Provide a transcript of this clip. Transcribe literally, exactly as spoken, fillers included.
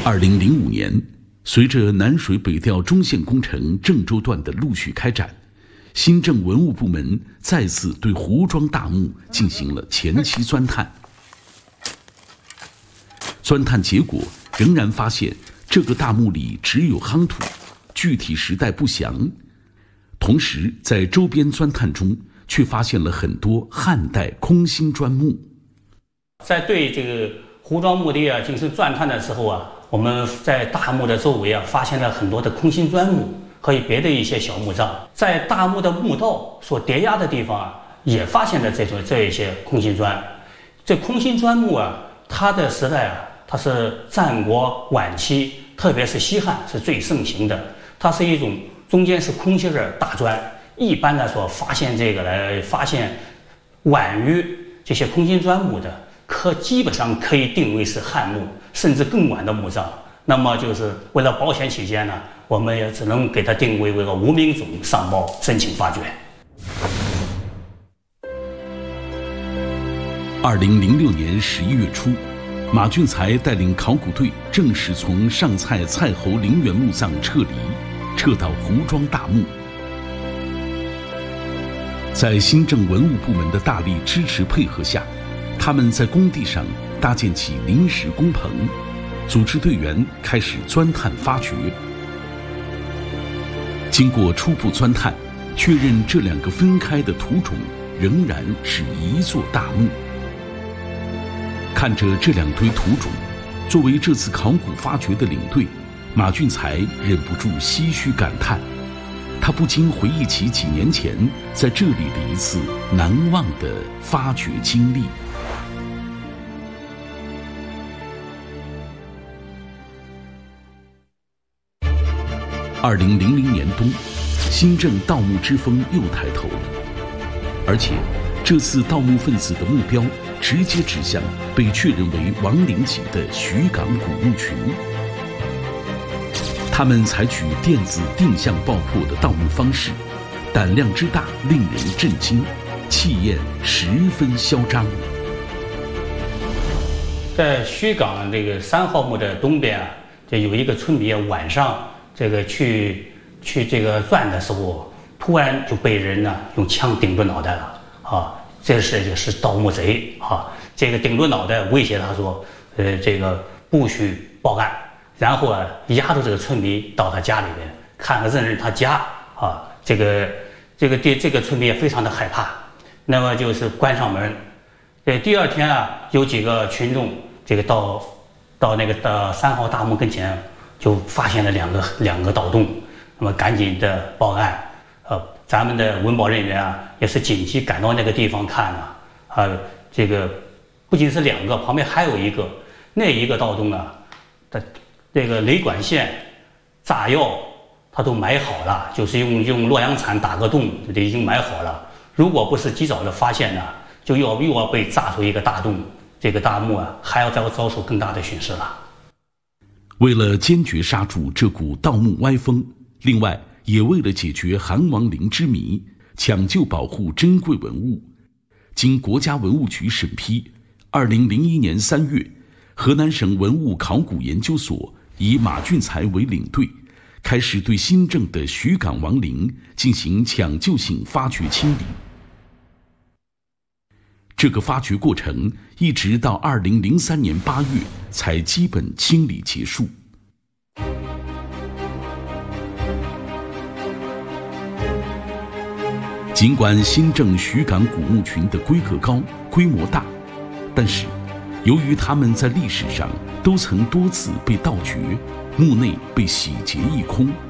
二零零五年，随着南水北调中线工程郑州段的陆续开展，新郑文物部门再次对胡庄大墓进行了前期钻探。钻探结果仍然发现，这个大墓里只有夯土，具体时代不详。同时，在周边钻探中，却发现了很多汉代空心砖墓。 在对这个胡庄墓地啊进行钻探的时候啊，我们在大墓的周围啊发现了很多的空心砖墓和别的一些小墓葬。在大墓的墓道所叠压的地方啊，也发现了这种这一些空心砖。这空心砖墓啊，它的时代啊，它是战国晚期，特别是西汉是最盛行的。它是一种中间是空心的大砖。一般来说，发现这个来发现晚于这些空心砖墓的，可基本上可以定为是汉墓，甚至更晚的墓葬。那么就是为了保险起见呢，我们也只能给它定为为个无名种上报申请发掘。 二零零六年十一月初，马俊才带领考古队正式从上蔡蔡侯陵园墓葬撤离，撤到胡庄大墓。在新郑文物部门的大力支持配合下，他们在工地上搭建起临时工棚，组织队员开始钻探发掘。经过初步钻探，确认这两个分开的土冢仍然是一座大墓。看着这两堆土冢，作为这次考古发掘的领队，马俊才忍不住唏嘘感叹。他不禁回忆起几年前在这里的一次难忘的发掘经历。二零零零年冬，新郑盗墓之风又抬头了，而且这次盗墓分子的目标直接指向被确认为亡灵级的徐港古墓群。他们采取电子定向爆破的盗墓方式，胆量之大令人震惊，气焰十分嚣张。 在徐港这个三号墓的东边啊，就有一个村民晚上这个去去这个钻的时候，突然就被人呢用枪顶住脑袋了啊！这是就是盗墓贼啊！这个顶住脑袋威胁他说：“呃，这个不许报案。”然后啊，押着这个村民到他家里边看看认认他家啊，这个这个第这个村民也非常的害怕，那么就是关上门。这第二天啊，有几个群众这个到到那个到三号大墓跟前，就发现了两个两个盗洞，那么赶紧的报案。呃，咱们的文保人员啊，也是紧急赶到那个地方看啊，啊，这个不仅是两个，旁边还有一个，那一个盗洞啊，它。这个雷管线、炸药，它都埋好了，就是用用洛阳铲打个洞，就已经埋好了。如果不是及早的发现呢，就要又要被炸出一个大洞，这个大墓啊，还要再遭受更大的损失了。 为了坚决刹住这股盗墓歪风，另外也为了解决韩王陵之谜，抢救保护珍贵文物，经国家文物局审批，二零零一年三月，河南省文物考古研究所以马俊才为领队，开始对新郑的徐港王陵进行抢救性发掘清理。这个发掘过程一直到二零零三年八月才基本清理结束。尽管新郑徐港古墓群的规格高、规模大，但是由于他们在历史上都曾多次被盗掘，墓内被洗劫一空，